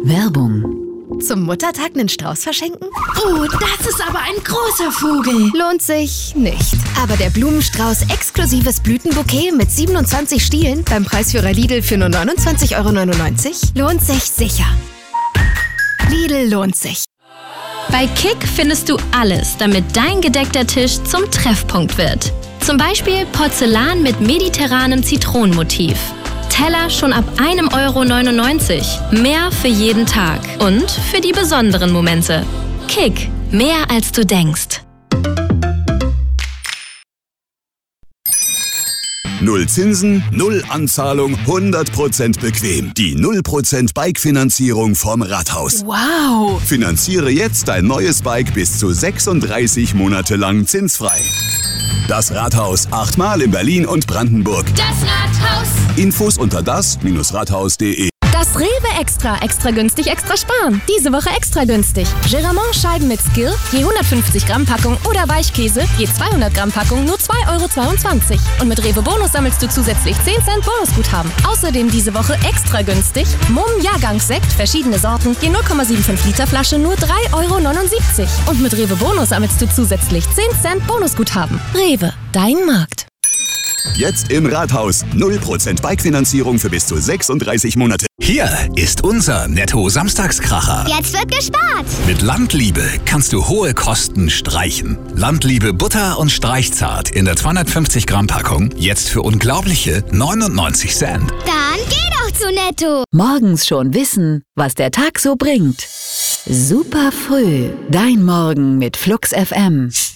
Werbung. Zum Muttertag einen Strauß verschenken? Oh, das ist aber ein großer Vogel. Lohnt sich nicht. Aber der Blumenstrauß exklusives Blütenbouquet mit 27 Stielen beim Preisführer Lidl für nur 29,99 € lohnt sich sicher. Lidl lohnt sich. Bei Kick findest du alles, damit dein gedeckter Tisch zum Treffpunkt wird. Zum Beispiel Porzellan mit mediterranem Zitronenmotiv. Teller schon ab 1,99 €. Mehr für jeden Tag und für die besonderen Momente. Kick, mehr als du denkst. Null Zinsen, null Anzahlung, 100% bequem. Die 0% Bike-Finanzierung vom Rathaus. Wow. Finanziere jetzt dein neues Bike bis zu 36 Monate lang zinsfrei. Das Rathaus, 8-mal in Berlin und Brandenburg. Das Rathaus. Infos unter das-rathaus.de. Das Rewe Extra günstig, extra sparen. Diese Woche extra günstig. Geramont-Scheiben mit Skill, je 150 Gramm Packung oder Weichkäse, je 200 Gramm Packung, nur 2,22 €. Und mit Rewe Bonus sammelst du zusätzlich 10 Cent Bonusguthaben. Außerdem diese Woche extra günstig. Mumm Jahrgangssekt, verschiedene Sorten, je 0,75 Liter Flasche, nur 3,79 €. Und mit Rewe Bonus sammelst du zusätzlich 10 Cent Bonusguthaben. Rewe, dein Markt. Jetzt im Rathaus. 0% Bike-Finanzierung für bis zu 36 Monate. Hier ist unser Netto-Samstagskracher. Jetzt wird gespart. Mit Landliebe kannst du hohe Kosten streichen. Landliebe Butter und Streichzart in der 250 Gramm Packung jetzt für unglaubliche 99 Cent. Dann geh doch zu Netto. Morgens schon wissen, was der Tag so bringt. Super früh. Dein Morgen mit Flux FM.